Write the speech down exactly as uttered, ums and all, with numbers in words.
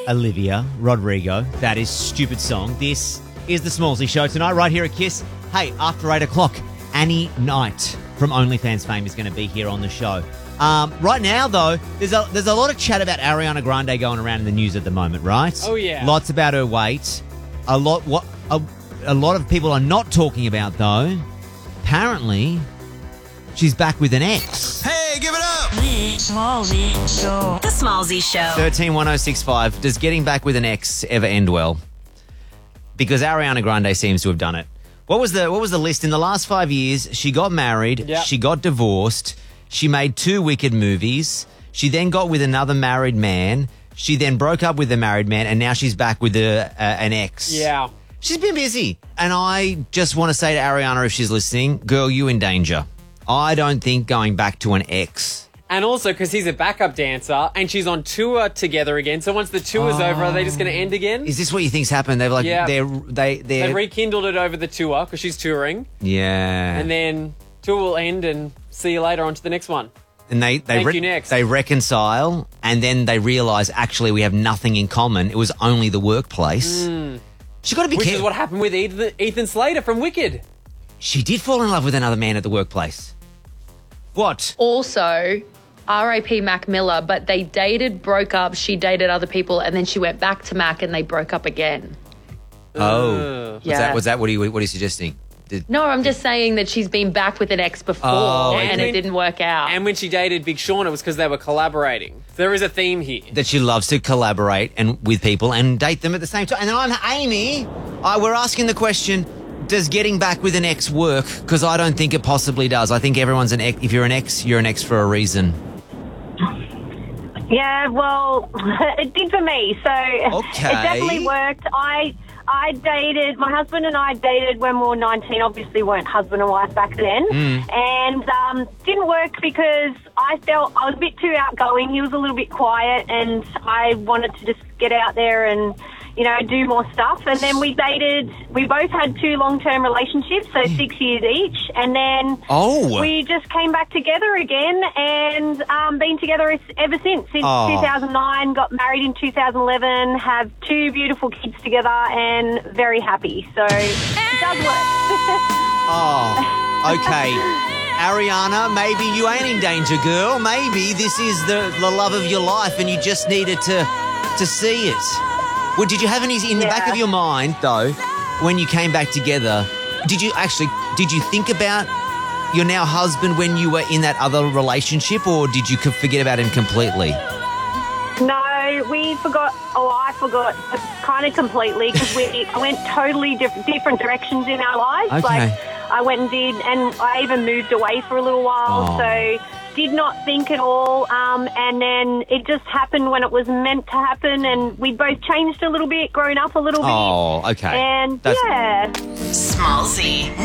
Olivia Rodrigo. That is Stupid Song. This is the Smallsy Show tonight, right here at Kiss. Hey, after eight o'clock, Annie Knight from OnlyFans fame is going to be here on the show. Um, right now, though, there's a there's a lot of chat about Ariana Grande going around in the news at the moment, right? Oh, yeah. Lots about her weight. A lot what a, a lot of people are not talking about, though. Apparently, she's back with an ex. Hey, give it up! The Smallsy Show. The Smallsy Show. thirteen one oh six five. Does getting back with an ex ever end well? Because Ariana Grande seems to have done it. What was the what was the list? In the last five years, she got married, Yep. she got divorced, she made two Wicked movies, she then got with another married man, she then broke up with the married man, and now she's back with a, uh, an ex. Yeah. She's been busy. And I just want to say to Ariana, if she's listening, girl, you in danger. I don't think going back to an ex. And also because he's a backup dancer and she's on tour together again. So once the tour's over, are they just going to end again? Is this what you think's happened? They've like Yeah. they're they they're They rekindled it over the tour because she's touring. yeah. And then tour will end and see you later on to the next one. And they they Thank you, next. they reconcile, and then they realise actually we have nothing in common. It was only the workplace. She got to be Which careful. is what happened with Ethan, Ethan Slater from Wicked. She did fall in love with another man at the workplace. What? Also, R I P Mac Miller, but they dated, broke up, she dated other people, and then she went back to Mac and they broke up again. Oh, was Yeah. that was that what are you what are you suggesting? Did, No, I'm just saying that she's been back with an ex before Oh, and okay. it didn't work out. And when she dated Big Sean, it was because they were collaborating. There is a theme here. that she loves to collaborate and with people and date them at the same time. And I'm Amy. I, we're asking the question: does getting back with an ex work? Because I don't think it possibly does. I think everyone's an ex. If you're an ex, you're an ex for a reason. Yeah, well, it did for me. So Okay. it definitely worked. I I dated, my husband and I dated when we were nineteen, obviously weren't husband and wife back then. And um, didn't work because I felt I was a bit too outgoing. He was a little bit quiet and I wanted to just get out there and, you know, do more stuff. And then we dated, we both had two long-term relationships, so six years each. And then Oh. we just came back together again and um, been together ever since, since Oh. two thousand nine, got married in two thousand eleven, have two beautiful kids together and very happy. So it does work. Oh, okay. Ariana, maybe you ain't in danger, girl. Maybe this is the, the love of your life and you just needed to to see it. Well, did you have any, in the back Yeah. of your mind, though, when you came back together, did you actually, did you think about your now husband when you were in that other relationship, or did you co- forget about him completely? No, we forgot, oh, I forgot kind of completely because we went totally diff- different directions in our lives. Okay. Like, I went and did, and I even moved away for a little while, Oh. so did not think at all. Um, and then it just happened when it was meant to happen, and we both changed a little bit, grown up a little bit. Oh, okay. And That's- yeah. Smallsy.